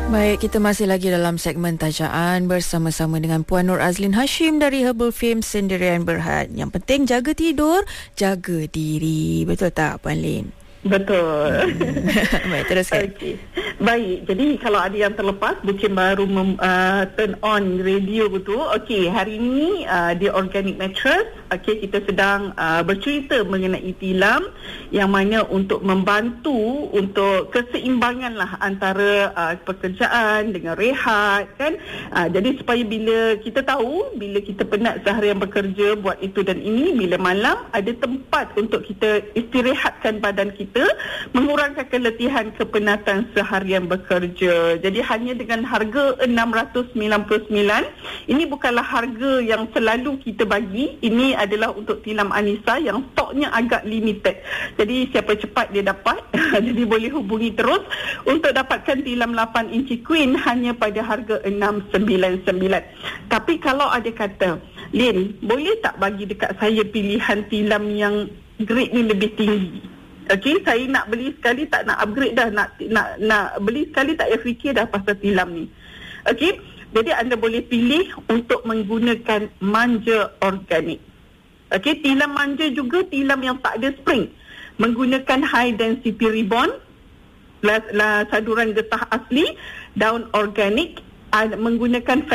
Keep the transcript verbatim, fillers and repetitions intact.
Baik, kita masih lagi dalam segmen tajaan bersama-sama dengan Puan Nur Azlin Hashim dari Herbal Fame Sendirian Berhad. Yang penting jaga tidur, jaga diri. Betul tak, Puan Lin? Betul. Baik, teruskan. Okay. Baik, jadi kalau ada yang terlepas, mungkin baru mem, uh, turn on radio tu. Okey, hari ini uh, di Organic Mattress, okey, kita sedang uh, bercerita mengenai tilam yang mana untuk membantu untuk keseimbangan lah antara uh, pekerjaan dengan rehat kan. Uh, jadi supaya bila kita tahu, bila kita penat seharian bekerja buat itu dan ini, bila malam ada tempat untuk kita istirahatkan badan kita, mengurangkan keletihan kepenatan sehari yang bekerja. Jadi hanya dengan harga enam ratus sembilan puluh sembilan, ini bukanlah harga yang selalu kita bagi. Ini adalah untuk tilam Anissa yang stoknya agak limited. Jadi siapa cepat dia dapat. Jadi boleh hubungi terus untuk dapatkan tilam lapan inci queen hanya pada harga enam ratus sembilan puluh sembilan. Tapi kalau ada kata, Lin, boleh tak bagi dekat saya pilihan tilam yang grade ni lebih tinggi? Okey, saya nak beli sekali, tak nak upgrade dah, nak nak nak beli sekali, tak payah fikir dah pasal tilam ni. Okey, jadi anda boleh pilih untuk menggunakan manja organik. Okey, tilam manja juga tilam yang tak ada spring, menggunakan high density ribbon, la, la, saduran getah asli, daun organik, menggunakan